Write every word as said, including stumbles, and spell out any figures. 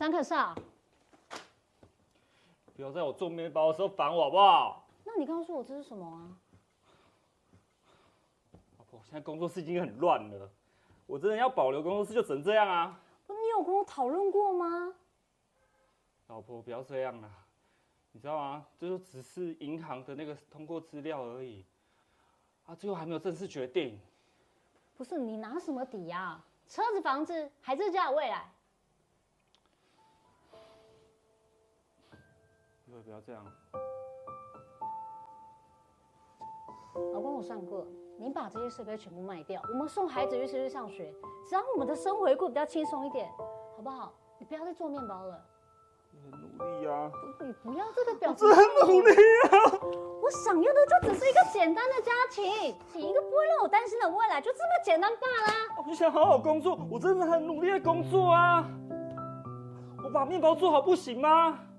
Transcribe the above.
张克少， 不要在我做面包的时候烦我好不好？ 那你告诉我这是什么啊？ 老婆，现在工作室已经很乱了，我真的要保留工作室就只能这样啊。 不，你有跟我讨论过吗？ 老婆，不要这样啦，你知道吗？这就只是银行的那个通过资料而已，啊，最后还没有正式决定。 不是，你拿什么抵呀？车子、房子，还是家的未来？ 以后不要这样。 老公，我算过，你把这些设备全部卖掉，我们送孩子去市区上学，只要我们的生活过得比较轻松一点，好不好？你不要再做面包了。 我很努力啊。 你不要这个表情。 我真的很努力啊。 我想要的就只是一个简单的家庭，一个不会让我担心的未来，就这么简单罢啦。 我想好好工作，我真的很努力的工作啊。我把面包做好不行吗？